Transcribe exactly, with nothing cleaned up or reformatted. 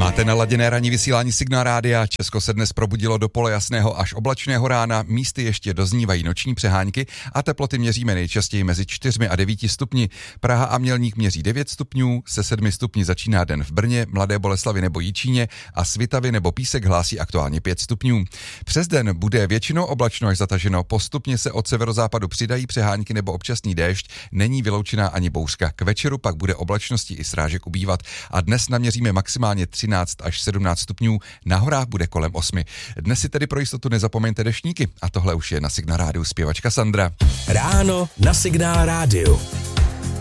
Máte naladěné ranní vysílání Signál Rádia. Česko se dnes probudilo do polojasného až oblačného rána, místy ještě doznívají noční přehánky a teploty měříme nejčastěji mezi čtyřmi a devíti stupni. Praha a Mělník měří devět stupňů, se sedmi stupni začíná den v Brně, Mladé Boleslavi nebo Jičíně a Svitavy nebo Písek hlásí aktuálně pět stupňů. Přes den bude většinou oblačno až zataženo, postupně se od severozápadu přidají přehánky nebo občasný déšť, není vyloučená ani bouřka. K večeru pak bude oblačnosti i srážek ubývat a dnes naměříme maximálně třináct až sedmnáct stupňů, na horách bude kolem osmi. Dnes si tedy pro jistotu nezapomeňte deštníky a tohle už je na Signál Rádiu zpěvačka Sandra. Ráno na Signál Rádiu.